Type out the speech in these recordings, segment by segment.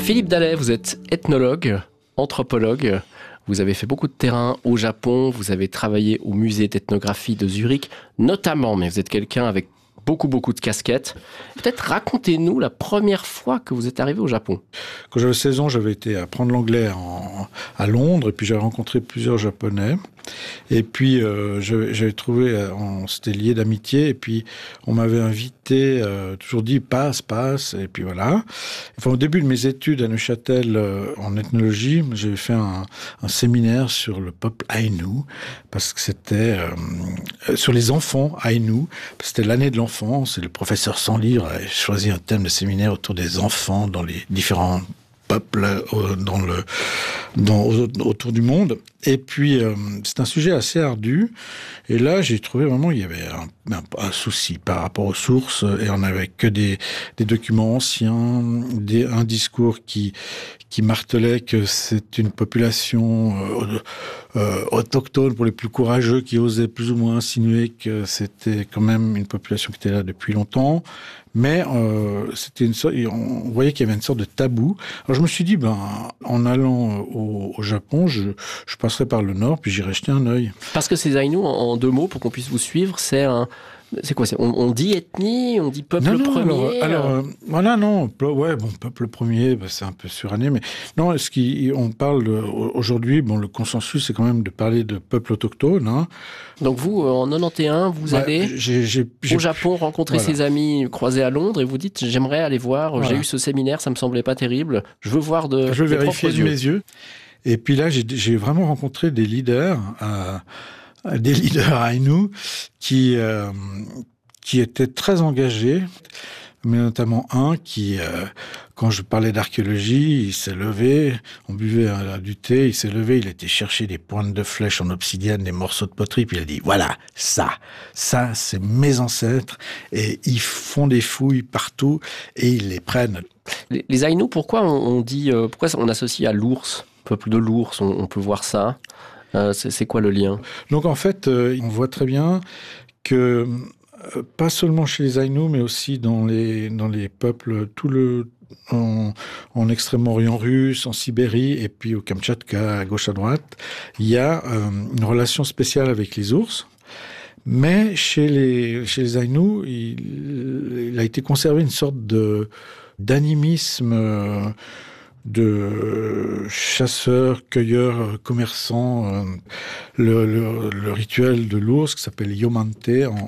Philippe Dallet, vous êtes ethnologue, anthropologue. Vous avez fait beaucoup de terrain au Japon. Vous avez travaillé au musée d'ethnographie de Zurich, notamment. Mais vous êtes quelqu'un avec beaucoup de casquettes. Peut-être racontez-nous la première fois que vous êtes arrivé au Japon. Quand j'avais 16 ans, j'avais été apprendre l'anglais à Londres, et puis j'avais rencontré plusieurs Japonais. Et puis j'avais trouvé, on s'était liés d'amitié, et puis on m'avait invité, toujours dit passe, et puis voilà. Enfin, au début de mes études à Neuchâtel en ethnologie, j'avais fait un séminaire sur le peuple Aïnou, parce que c'était sur les enfants Aïnou, c'était l'année de l'enfant, c'est le professeur sans livre avait choisi un thème de séminaire autour des enfants dans les différents peuples autour du monde. Et puis, c'est un sujet assez ardu. Et là, j'ai trouvé vraiment il y avait un souci par rapport aux sources. Et on n'avait que des documents anciens, un discours qui martelait que c'est une population autochtone pour les plus courageux, qui osait plus ou moins insinuer que c'était quand même une population qui était là depuis longtemps. Mais c'était on voyait qu'il y avait une sorte de tabou. Alors je me suis dit, en allant au Japon, je passerai par le nord, puis j'irai jeter un œil. Parce que ces Aïnous, en deux mots, pour qu'on puisse vous suivre, c'est quoi, on dit ethnie, on dit peuple premier. Voilà, non, peuple premier, c'est un peu suranné, mais non, on parle aujourd'hui, le consensus, c'est quand même de parler de peuple autochtone. Hein. Donc vous, en 91, vous allez au Japon rencontrer ses amis croisés à Londres, et vous dites, j'aimerais aller voir, j'ai eu ce séminaire, ça me semblait pas terrible, je veux voir je veux vérifier de mes yeux. Et puis là, j'ai vraiment rencontré des leaders Aïnou qui étaient très engagés, mais notamment un qui, quand je parlais d'archéologie, il s'est levé, on buvait du thé, il s'est levé, il était chercher des pointes de flèches en obsidienne, des morceaux de poterie, puis il a dit, voilà, ça c'est mes ancêtres, et ils font des fouilles partout, et ils les prennent. Les Aïnous, pourquoi on associe à l'ours, peuple de l'ours, on peut voir ça? C'est quoi le lien? Donc en fait, on voit très bien que pas seulement chez les Aïnous, mais aussi dans les peuples, en Extrême-Orient russe, en Sibérie, et puis au Kamtchatka, à gauche à droite, il y a une relation spéciale avec les ours. Mais chez les Aïnous, il a été conservé une sorte d'animisme de chasseurs, cueilleurs, commerçants. Le rituel de l'ours qui s'appelle Yomante,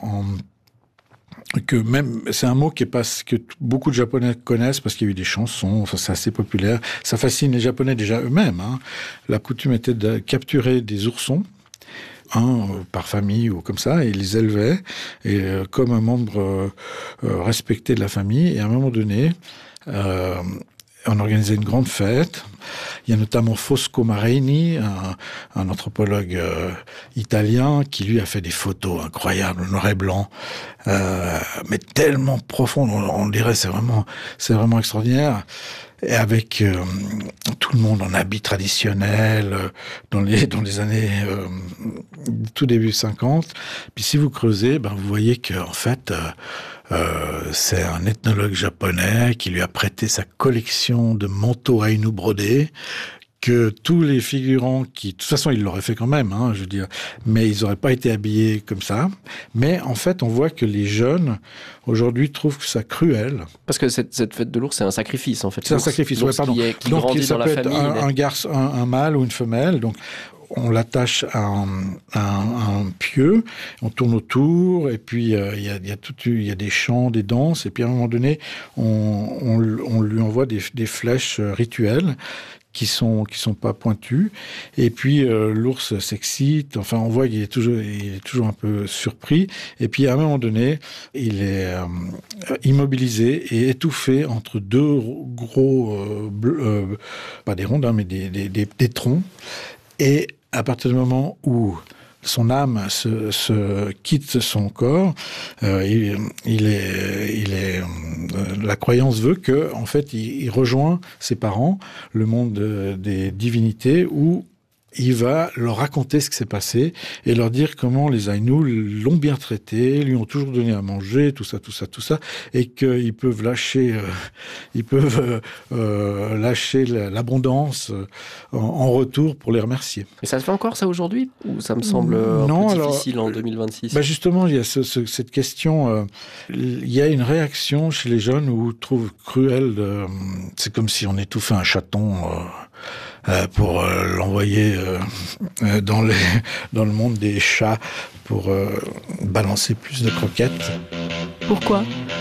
c'est un mot que beaucoup de Japonais connaissent parce qu'il y a eu des chansons, c'est assez populaire. Ça fascine les Japonais déjà eux-mêmes. Hein. La coutume était de capturer des oursons, par famille ou comme ça, et ils les élevaient comme un membre respecté de la famille. Et à un moment donné, on organisait une grande fête. Il y a notamment Fosco Marini, un anthropologue italien, qui lui a fait des photos incroyables, noir et blanc, mais tellement profondes, on dirait c'est vraiment extraordinaire. Et avec tout le monde en habit traditionnel, dans les années tout début 50. Puis si vous creusez, vous voyez que en fait, c'est un ethnologue japonais qui lui a prêté sa collection de manteaux Aïnou brodés, que tous les figurants de toute façon, ils l'auraient fait quand même, je veux dire, mais ils n'auraient pas été habillés comme ça. Mais en fait, on voit que les jeunes, aujourd'hui, trouvent ça cruel. Parce que cette fête de l'ours, c'est un sacrifice, en fait. C'est un sacrifice, pardon. Qui grandit dans la famille. Un garçon, un mâle ou une femelle, donc on l'attache à un pieu, on tourne autour, et puis il y a des chants, des danses, et puis à un moment donné, on lui envoie des flèches rituelles qui sont pas pointues, et puis l'ours s'excite, enfin on voit qu'il est toujours un peu surpris, et puis à un moment donné il est immobilisé et étouffé entre deux gros pas des rondins mais des troncs, et à partir du moment où son âme se quitte son corps, la croyance veut que, en fait, il rejoint ses parents, le monde des divinités, où il va leur raconter ce qui s'est passé et leur dire comment les Aïnous l'ont bien traité, lui ont toujours donné à manger, tout ça, et qu'ils peuvent lâcher, lâcher l'abondance en retour pour les remercier. Et ça se fait encore ça aujourd'hui? Ou ça me semble difficile en 2026? Justement, il y a cette question. Il y a une réaction chez les jeunes où ils trouvent cruel. C'est comme si on étouffait un chaton pour l'envoyer dans le monde des chats pour balancer plus de croquettes. Pourquoi?